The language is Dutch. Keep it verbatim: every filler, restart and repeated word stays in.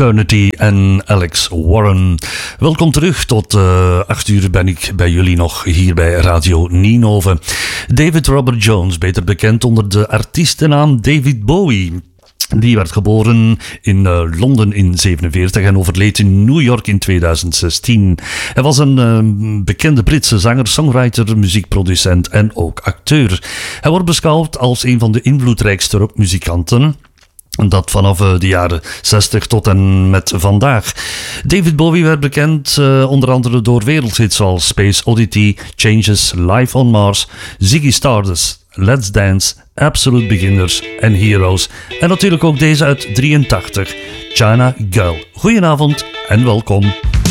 Eternity en Alex Warren. Welkom terug. Tot uh, acht uur ben ik bij jullie nog hier bij Radio Ninove. David Robert Jones, beter bekend onder de artiestennaam David Bowie. Die werd geboren in uh, Londen in zevenenveertig en overleed in New York in tweeduizend zestien. Hij was een uh, bekende Britse zanger, songwriter, muziekproducent en ook acteur. Hij wordt beschouwd als een van de invloedrijkste rockmuzikanten. Dat vanaf de jaren zestig tot en met vandaag. David Bowie werd bekend uh, onder andere door wereldhits zoals Space Oddity, Changes, Life on Mars, Ziggy Stardust, Let's Dance, Absolute Beginners en Heroes. En natuurlijk ook deze uit drieëntachtig, China Girl. Goedenavond en welkom.